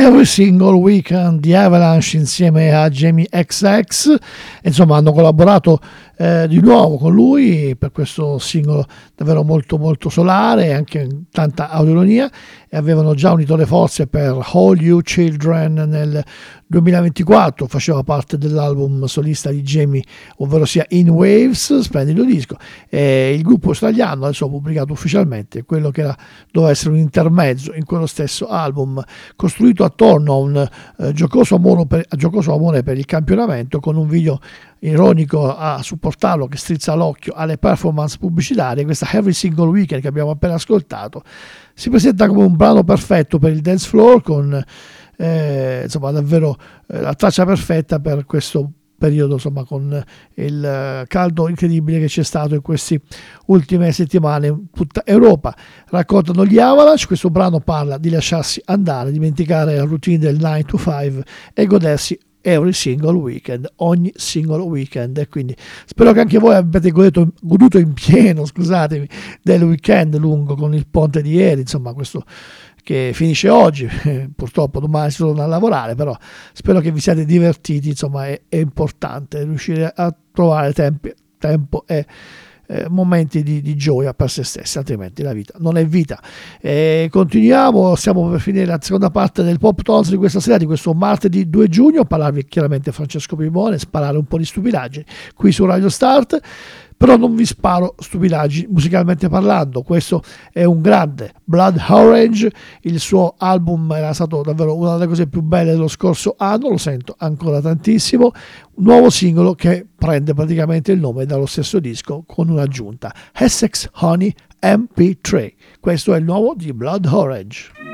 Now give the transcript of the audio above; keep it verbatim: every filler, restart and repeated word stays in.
Every Single Weekend di Avalanche insieme a Jamie X X. Insomma, hanno collaborato eh, di nuovo con lui per questo singolo davvero molto molto solare e anche tanta autoironia, e avevano già unito le forze per All You Children nel duemilaventiquattro, faceva parte dell'album solista di Jamie, ovvero sia In Waves, splendido disco. E il gruppo australiano adesso ha pubblicato ufficialmente quello che era, doveva essere un intermezzo in quello stesso album, costruito attorno a un eh, giocoso, amore per, giocoso amore per il campionamento, con un video ironico a supportarlo che strizza l'occhio alle performance pubblicitarie. Questa Every Single Weekend che abbiamo appena ascoltato si presenta come un brano perfetto per il dance floor, con eh, insomma davvero eh, la traccia perfetta per questo periodo, insomma, con il caldo incredibile che c'è stato in queste ultime settimane in tutta Europa. Raccontano gli Avalanche, questo brano parla di lasciarsi andare, dimenticare la routine del nine to five e godersi every single weekend, ogni singolo weekend. E quindi spero che anche voi abbiate goduto, goduto in pieno, scusatemi, del weekend lungo con il ponte di ieri, insomma, questo che finisce oggi, purtroppo domani si torna a lavorare, però spero che vi siate divertiti, insomma è, è importante riuscire a trovare tempi, tempo e eh, momenti di, di gioia per se stessi, altrimenti la vita non è vita. E continuiamo, stiamo per finire la seconda parte del Pop Tones di questa sera, di questo martedì due giugno, parlarvi chiaramente Francesco Pimone, sparare un po' di stupidaggini qui su Radio Start. Però non vi sparo stupidaggini musicalmente parlando. Questo è un grande Blood Orange, il suo album era stato davvero una delle cose più belle dello scorso anno, lo sento ancora tantissimo. Un nuovo singolo che prende praticamente il nome dallo stesso disco con un'aggiunta, Essex Honey M P tre. Questo è il nuovo di Blood Orange.